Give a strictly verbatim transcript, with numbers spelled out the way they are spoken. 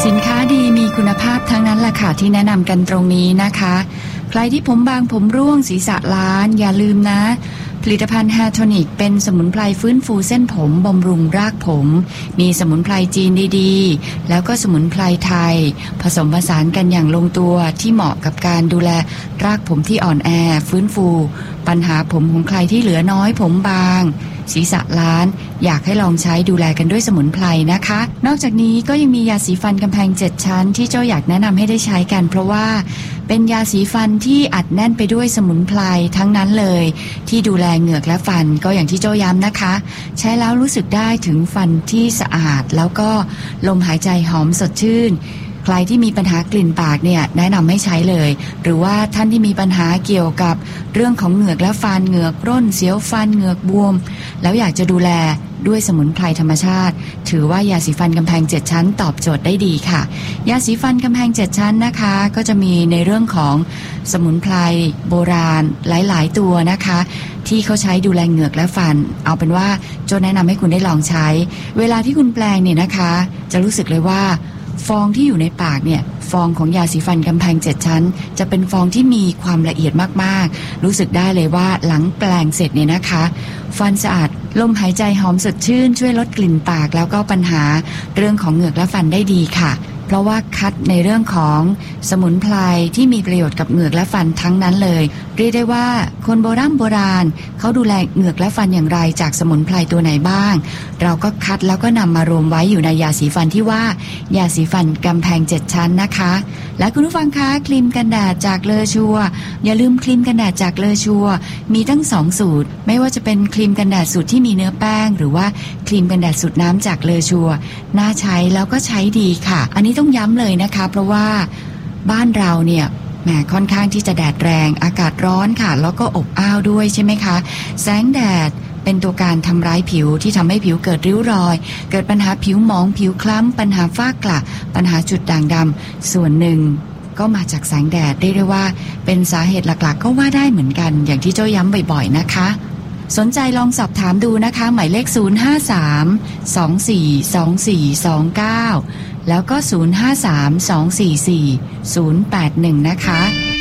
สินค้าดีมีคุณภาพทั้งนั้นแหละค่ะที่แนะนำกันตรงนี้นะคะใครที่ผมบางผมร่วงศีรษะล้านอย่าลืมนะผลิตภัณฑ์แฮร์โทนิกเป็นสมุนไพรฟื้นฟูเส้นผมบำรุงรากผมมีสมุนไพรจีนดีๆแล้วก็สมุนไพรไทยผสมผสานกันอย่างลงตัวที่เหมาะกับการดูแลรากผมที่อ่อนแอฟื้นฟูปัญหาผมของใครที่เหลือน้อยผมบางศีรษะล้านอยากให้ลองใช้ดูแลกันด้วยสมุนไพรนะคะนอกจากนี้ก็ยังมียาสีฟันกำแพงเจ็ดชั้นที่เจ้าอยากแนะนำให้ได้ใช้กันเพราะว่าเป็นยาสีฟันที่อัดแน่นไปด้วยสมุนไพรทั้งนั้นเลยที่ดูแลเหงือกและฟันก็อย่างที่เจ้าย้ำนะคะใช้แล้วรู้สึกได้ถึงฟันที่สะอาดแล้วก็ลมหายใจหอมสดชื่นใครที่มีปัญหากลิ่นปากเนี่ยแนะนำให้ใช้เลยหรือว่าท่านที่มีปัญหาเกี่ยวกับเรื่องของเหงือกและฟันเหงือกร่นเสียวฟันเหงือกบวมแล้วอยากจะดูแลด้วยสมุนไพรธรรมชาติถือว่ายาสีฟันกำแพงเจ็ดชั้นตอบโจทย์ได้ดีค่ะยาสีฟันกำแพงเจ็ดชั้นนะคะก็จะมีในเรื่องของสมุนไพรโบราณหลายๆตัวนะคะที่เขาใช้ดูแลเหงือกและฟันเอาเป็นว่าโจแนะนำให้คุณได้ลองใช้เวลาที่คุณแปลงเนี่ยนะคะจะรู้สึกเลยว่าฟองที่อยู่ในปากเนี่ยฟองของยาสีฟันกำแพงเจ็ดชั้นจะเป็นฟองที่มีความละเอียดมากๆรู้สึกได้เลยว่าหลังแปลงเสร็จเนี่ยนะคะฟันสะอาดลมหายใจหอมสดชื่นช่วยลดกลิ่นปากแล้วก็ปัญหาเรื่องของเหงือกและฟันได้ดีค่ะเพราะว่าคัดในเรื่องของสมุนไพรที่มีประโยชน์กับเหงือกและฟันทั้งนั้นเลยเรียกได้ว่าคนโบราณโบราณเขาดูแลเหงือกและฟันอย่างไรจากสมุนไพรตัวไหนบ้างเราก็คัดแล้วก็นำมารวมไว้อยู่ในยาสีฟันที่ว่ายาสีฟันกำแพงเจ็ดชั้นนะคะและคุณผู้ฟังคะครีมกันแดดจากเลอชัวอย่าลืมครีมกันแดดจากเลอชัวมีตั้งสองสูตรไม่ว่าจะเป็นครีมกันแดดสูตรที่มีเนื้อแป้งหรือว่าครีมกันแดดสูตรน้ำจากเลอชัวน่าใช้แล้วก็ใช้ดีค่ะอันนี้ต้องย้ำเลยนะคะเพราะว่าบ้านเราเนี่ยแหมค่อนข้างที่จะแดดแรงอากาศร้อนค่ะแล้วก็อบอ้าวด้วยใช่ไหมคะแสงแดดเป็นตัวการทำร้ายผิวที่ทำให้ผิวเกิดริ้วรอยเกิดปัญหาผิวหมองผิวคล้ำปัญหาฝ้ากระปัญหาจุดด่างดำส่วนหนึ่งก็มาจากแสงแดดเรียกได้ว่าเป็นสาเหตุหลักๆก็ว่าได้เหมือนกันอย่างที่เจ้าย้ำบ่อยๆนะคะสนใจลองสอบถามดูนะคะหมายเลขศูนย์ ห้า สาม สอง สี่ สอง สี่ สอง เก้าแล้วก็ศูนย์ ห้า สาม สอง สี่ สี่ ศูนย์ แปด หนึ่งนะคะ